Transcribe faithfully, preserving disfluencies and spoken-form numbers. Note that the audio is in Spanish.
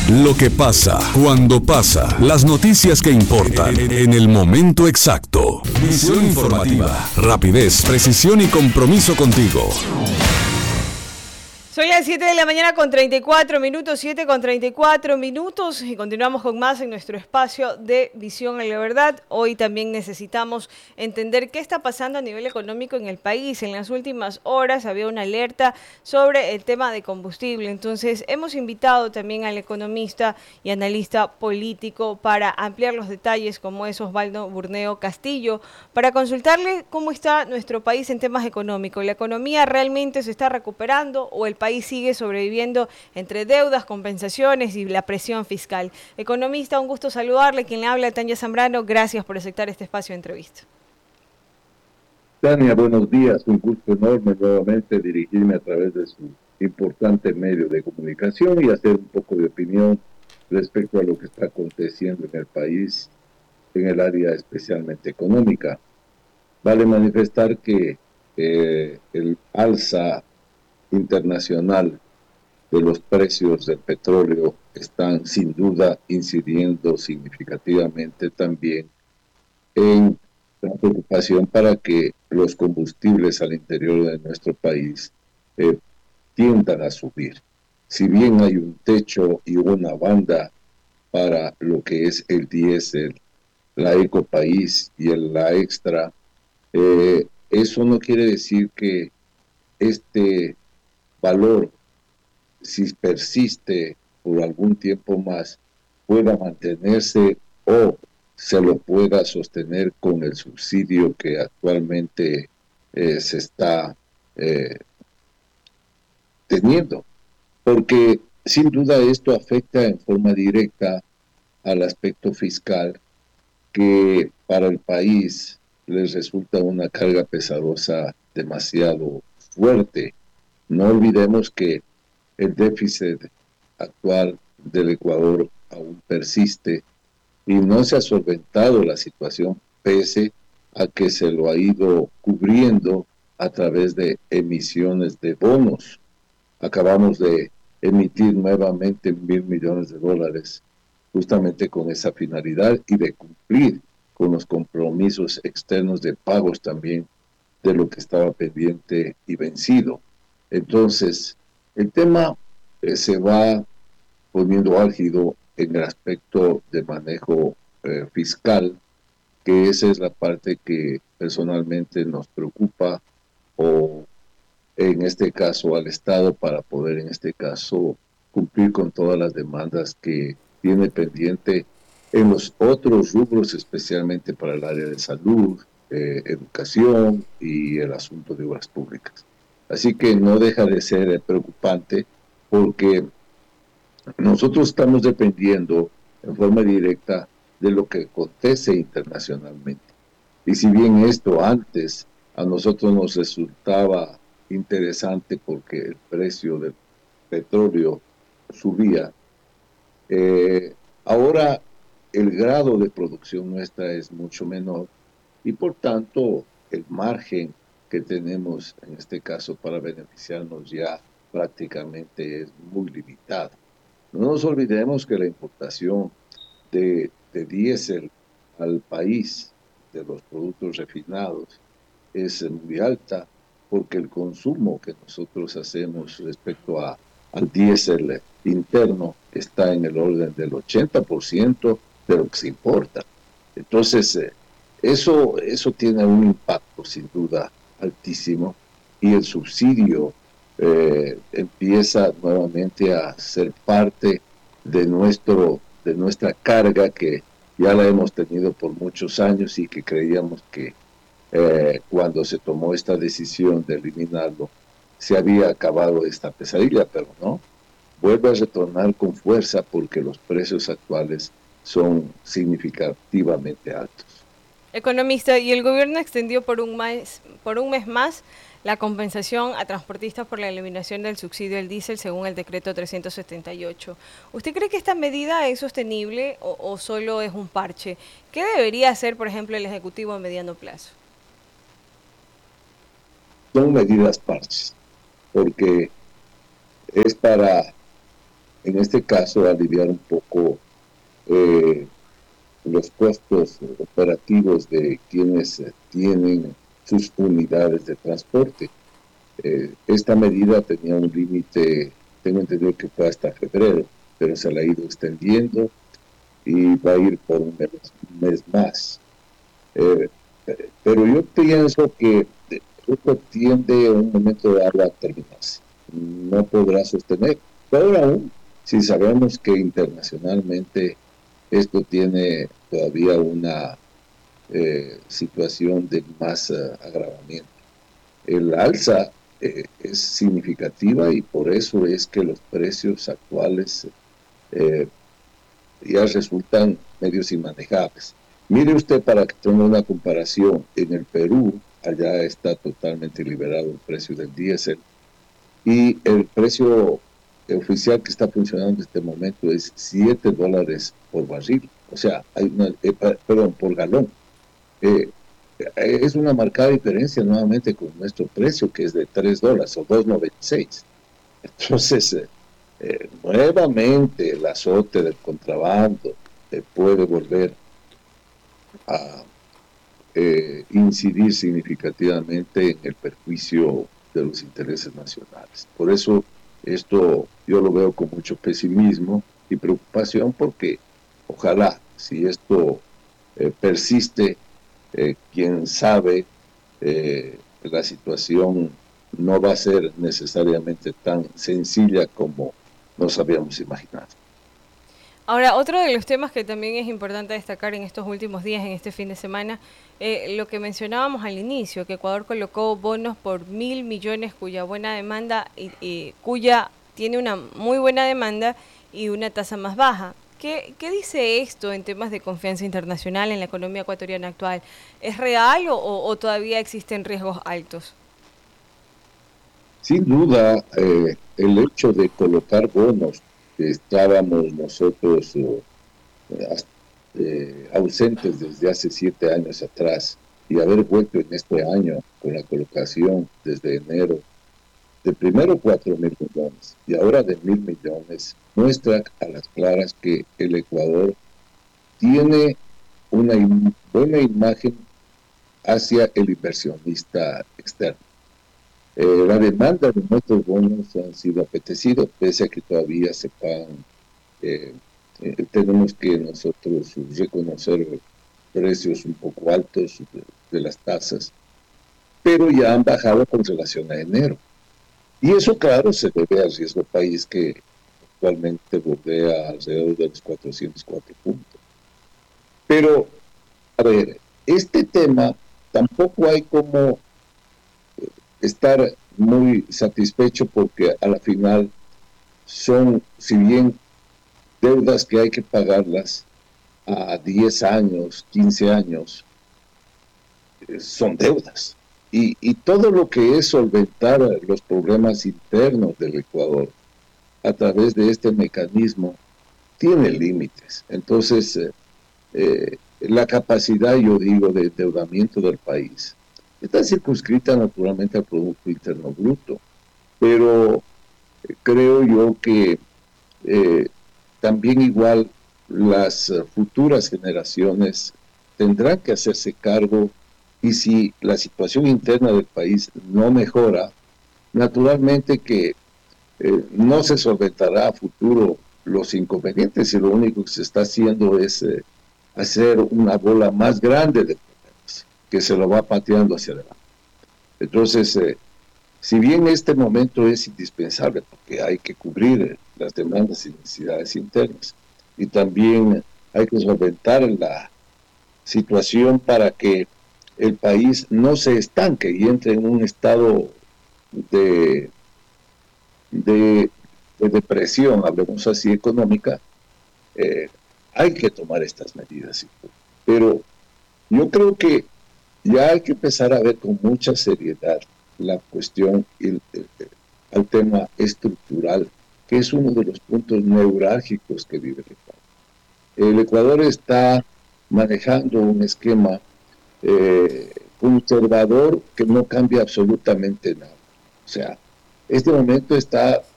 Lo que pasa, cuando pasa, las noticias que importan, en el momento exacto. Visión informativa, rapidez, precisión y compromiso contigo. Son las siete de la mañana con treinta y cuatro minutos, siete con treinta y cuatro minutos y continuamos con más en nuestro espacio de Visión a la Verdad. Hoy también necesitamos entender qué está pasando a nivel económico en el país. En las últimas horas había una alerta sobre el tema de combustible. Entonces hemos invitado también al economista y analista político para ampliar los detalles, como es Osvaldo Burneo Castillo, para consultarle cómo está nuestro país en temas económicos. ¿La economía realmente se está recuperando o el país sigue sobreviviendo entre deudas, compensaciones y la presión fiscal? Economista, un gusto saludarle. Quien le habla, Tania Zambrano. Gracias por aceptar este espacio de entrevista. Tania, buenos días. Un gusto enorme nuevamente dirigirme a través de su importante medio de comunicación y hacer un poco de opinión respecto a lo que está aconteciendo en el país, en el área especialmente económica. Vale manifestar que eh, el alza internacional de los precios del petróleo están sin duda incidiendo significativamente también en la preocupación para que los combustibles al interior de nuestro país eh, tiendan a subir. Si bien hay un techo y una banda para lo que es el diésel, la Ecopaís y el, la Extra, eh, eso no quiere decir que este valor, si persiste por algún tiempo más, pueda mantenerse o se lo pueda sostener con el subsidio que actualmente eh, se está eh, teniendo. Porque sin duda esto afecta en forma directa al aspecto fiscal, que para el país les resulta una carga pesarosa demasiado fuerte. No olvidemos que el déficit actual del Ecuador aún persiste y no se ha solventado la situación pese a que se lo ha ido cubriendo a través de emisiones de bonos. Acabamos de emitir nuevamente mil millones de dólares justamente con esa finalidad y de cumplir con los compromisos externos de pagos también de lo que estaba pendiente y vencido. Entonces, el tema eh, se va poniendo álgido en el aspecto de manejo eh, fiscal, que esa es la parte que personalmente nos preocupa, o en este caso al Estado, para poder en este caso cumplir con todas las demandas que tiene pendiente en los otros rubros, especialmente para el área de salud, eh, educación y el asunto de obras públicas. Así que no deja de ser preocupante porque nosotros estamos dependiendo en forma directa de lo que acontece internacionalmente. Y si bien esto antes a nosotros nos resultaba interesante porque el precio del petróleo subía, eh, ahora el grado de producción nuestra es mucho menor y por tanto el margen que tenemos en este caso para beneficiarnos ya prácticamente es muy limitado. No nos olvidemos que la importación de, de diésel al país, de los productos refinados, es muy alta porque el consumo que nosotros hacemos respecto a, al diésel interno está en el orden del ochenta por ciento de lo que se importa. Entonces, eh, eso, eso tiene un impacto sin duda altísimo y el subsidio eh, empieza nuevamente a ser parte de, nuestro, de nuestra carga que ya la hemos tenido por muchos años y que creíamos que eh, cuando se tomó esta decisión de eliminarlo se había acabado esta pesadilla, pero no, vuelve a retornar con fuerza porque los precios actuales son significativamente altos. Economista, y el gobierno extendió por un mes, por un mes más la compensación a transportistas por la eliminación del subsidio del diésel según el decreto trescientos setenta y ocho. ¿Usted cree que esta medida es sostenible o, o solo es un parche? ¿Qué debería hacer, por ejemplo, el Ejecutivo a mediano plazo? Son medidas parches, porque es para en este caso aliviar un poco eh, los costos operativos de quienes tienen sus unidades de transporte. Eh, esta medida tenía un límite, tengo entendido que fue hasta febrero, pero se la ha ido extendiendo y va a ir por un mes, un mes más. Eh, pero yo pienso que esto tiende a un momento dado a terminarse. No podrá sostener. Pero aún, si sabemos que internacionalmente esto tiene todavía una eh, situación de más uh, agravamiento. El alza eh, es significativa y por eso es que los precios actuales eh, ya resultan medios inmanejables. Mire usted, para que tenga una comparación, en el Perú, allá está totalmente liberado el precio del diésel y el precio oficial que está funcionando en este momento es siete dólares por barril, o sea, hay una, eh, perdón, por galón. Eh, es una marcada diferencia nuevamente con nuestro precio, que es de tres dólares o dos noventa y seis. Entonces, eh, eh, nuevamente el azote del contrabando eh, puede volver a eh, incidir significativamente en el perjuicio de los intereses nacionales. Por eso esto yo lo veo con mucho pesimismo y preocupación, porque ojalá, si esto eh, persiste, eh, quién sabe, eh, la situación no va a ser necesariamente tan sencilla como nos habíamos imaginado. Ahora, otro de los temas que también es importante destacar en estos últimos días, en este fin de semana, eh, lo que mencionábamos al inicio, que Ecuador colocó bonos por mil millones cuya buena demanda, y, y cuya tiene una muy buena demanda y una tasa más baja. ¿Qué, ¿Qué dice esto en temas de confianza internacional en la economía ecuatoriana actual? ¿Es real o, o todavía existen riesgos altos? Sin duda, eh, el hecho de colocar bonos, que estábamos nosotros eh, eh, ausentes desde hace siete años atrás, y haber vuelto en este año con la colocación desde enero de primero cuatro mil millones y ahora de mil millones, muestra a las claras que el Ecuador tiene una im- buena imagen hacia el inversionista externo. Eh, la demanda de nuestros bonos han sido apetecidos, pese a que todavía se pagan, eh, eh, tenemos que nosotros reconocer precios un poco altos de, de las tasas, pero ya han bajado con relación a enero. Y eso, claro, se debe al riesgo país, que actualmente bordea alrededor de los cuatrocientos cuatro puntos. Pero, a ver, este tema tampoco hay como estar muy satisfecho, porque a la final son, si bien deudas que hay que pagarlas a diez años, quince años, eh, son deudas. Y, y todo lo que es solventar los problemas internos del Ecuador a través de este mecanismo tiene límites. Entonces, eh, eh, la capacidad, yo digo, de endeudamiento del país está circunscrita naturalmente al Producto Interno Bruto, pero eh, creo yo que eh, también igual las uh, futuras generaciones tendrán que hacerse cargo, y si la situación interna del país no mejora, naturalmente que eh, no se solventará a futuro los inconvenientes, y lo único que se está haciendo es eh, hacer una bola más grande de problemas que se lo va pateando hacia adelante. Entonces, eh, si bien este momento es indispensable porque hay que cubrir las demandas y necesidades internas, y también hay que solventar la situación para que el país no se estanque y entre en un estado de, de, de depresión, hablemos así, económica, eh, hay que tomar estas medidas. Pero yo creo que ya hay que empezar a ver con mucha seriedad la cuestión y el, el, el tema estructural, que es uno de los puntos neurálgicos que vive el Ecuador. El Ecuador está manejando un esquema eh, conservador que no cambia absolutamente nada. O sea, este momento está